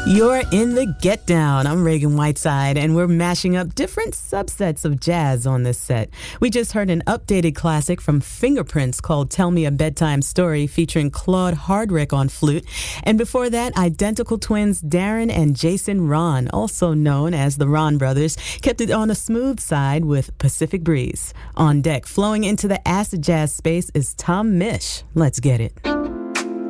You're in the Get Down. I'm Reagan Whiteside, and we're mashing up different subsets of jazz on this set. We just heard an updated classic from Fingerprints called Tell Me a Bedtime Story, featuring Claude Hardrick on flute. And before that, identical twins Darren and Jason Ron, also known as the Ron Brothers, kept it on a smooth side with Pacific Breeze. On deck, flowing into the acid jazz space, is Tom Misch. Let's get it.